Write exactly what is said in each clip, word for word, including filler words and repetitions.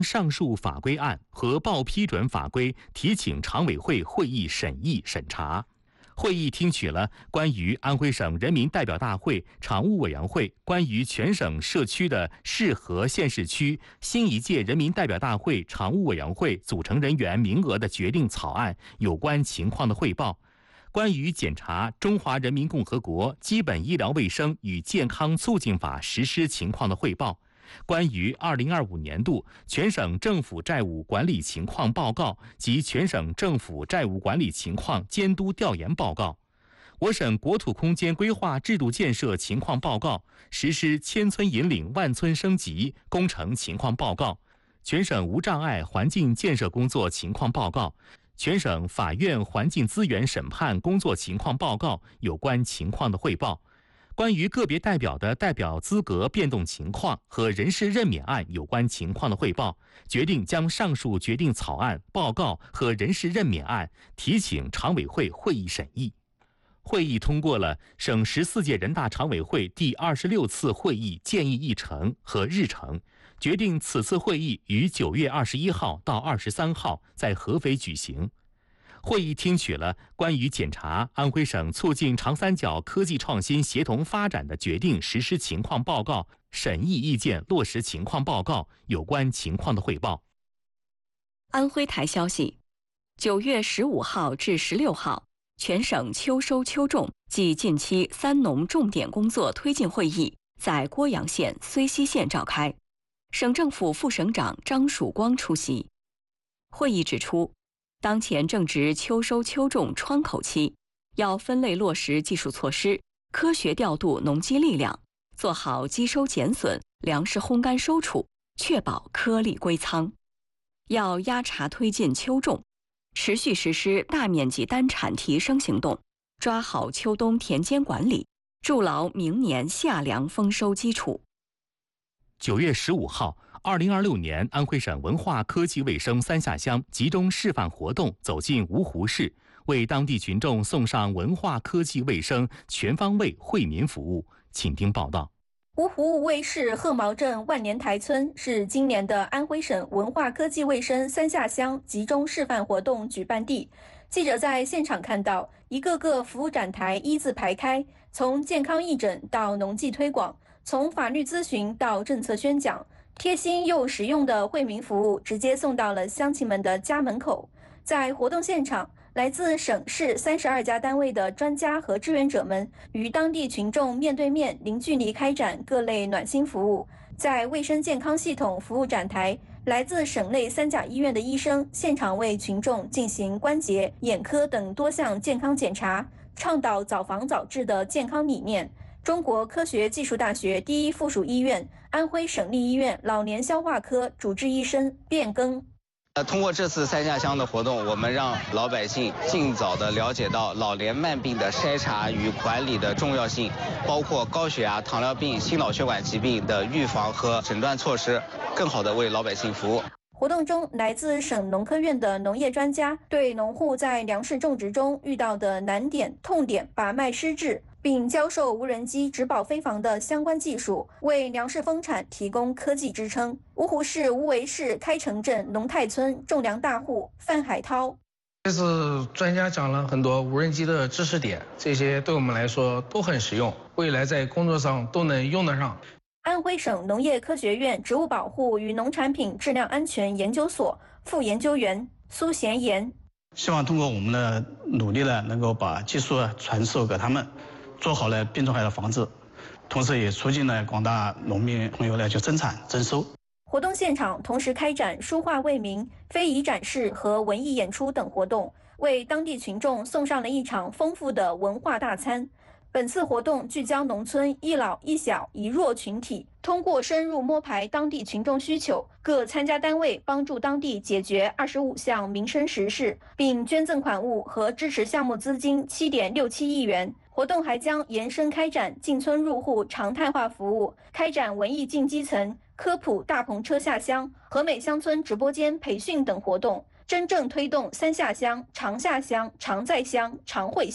上述法规案和报批准法规提请常委会会议审议审查。会议听取了关于安徽省人民代表大会常务委员会关于全省社区的市和县市区新一届人民代表大会常务委员会组成人员名额的决定草案有关情况的汇报，关于检查《中华人民共和国基本医疗卫生与健康促进法》实施情况的汇报，关于二零二五年度全省政府债务管理情况报告及全省政府债务管理情况监督调研报告，我省国土空间规划制度建设情况报告、实施千村引领万村升级工程情况报告、全省无障碍环境建设工作情况报告、全省法院环境资源审判工作情况报告有关情况的汇报，关于个别代表的代表资格变动情况和人事任免案有关情况的汇报，决定将上述决定草案、报告和人事任免案提请常委会会议审议。会议通过了省十四届人大常委会第二十六次会议建议议程和日程，决定此次会议于九月二十一号到二十三号在合肥举行。会议听取了关于检查安徽省促进长三角科技创新协同发展的决定实施情况报告、审议意见落实情况报告有关情况的汇报。 安徽台消息，九月十五号至十六号，全省秋收秋种暨近期三农重点工作推进会议在郭阳县睢溪县召开，省政府副省长张曙光出席。会议指出，当前正值秋收秋种窗口期，要分类落实技术措施，科学调度农机力量，做好机收减损、粮食烘干收储，确保颗粒归仓。要压茶推进秋种，持续实施大面积单产提升行动，抓好秋冬田间管理，筑牢明年夏粮丰收基础。 九月十五号，二零二六年安徽省文化科技卫生三下乡集中示范活动走进芜湖市，为当地群众送上文化科技卫生全方位惠民服务。请听报道。 芜湖无为市鹤毛镇万年台村是今年的安徽省文化科技卫生三下乡集中示范活动举办地。记者在现场看到，一个个服务展台一字排开，从健康义诊到农技推广，从法律咨询到政策宣讲，贴心又实用的惠民服务直接送到了乡亲们的家门口。在活动现场，来自省市三十二家单位的专家和志愿者们与当地群众面对面零距离开展各类暖心服务。在卫生健康系统服务展台，来自省内三甲医院的医生现场为群众进行关节、眼科等多项健康检查，倡导早防早治的健康理念。中国科学技术大学第一附属医院、安徽省立医院老年消化科主治医生卞庚。 呃，通过这次三下乡的活动，我们让老百姓尽早的了解到老年慢病的筛查与管理的重要性，包括高血压、糖尿病、心脑血管疾病的预防和诊断措施，更好的为老百姓服务。 活动中，来自省农科院的农业专家对农户在粮食种植中遇到的难点、痛点把脉施治，并教授无人机植保飞防的相关技术，为粮食丰产提供科技支撑。芜湖市无为市开城镇龙泰村种粮大户范海涛。 这次专家讲了很多无人机的知识点，这些对我们来说都很实用，未来在工作上都能用得上。 安徽省农业科学院植物保护与农产品质量安全研究所副研究员苏贤言， 希望通过我们的努力呢，能够把技术传授给他们，做好了病虫害的防治，同时也促进了广大农民朋友呢就增产增收。 活动现场同时开展书画为民、非遗展示和文艺演出等活动，为当地群众送上了一场丰富的文化大餐。本次活动聚焦农村一老一小一弱群体，通过深入摸排当地群众需求，各参加单位帮助当地解决二十五项民生实事，并捐赠款物和支持项目资金七点六七亿元。活动还将延伸开展进村入户常态化服务，开展文艺进基层、科普大篷车下乡、和美乡村直播间培训等活动，真正推动三下乡、常下乡、常在乡、常会乡。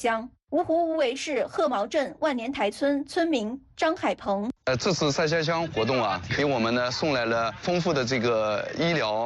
芜湖无为市鹤毛镇万年台村村民张海鹏。 呃，这次三下乡活动啊，给我们呢送来了丰富的这个医疗。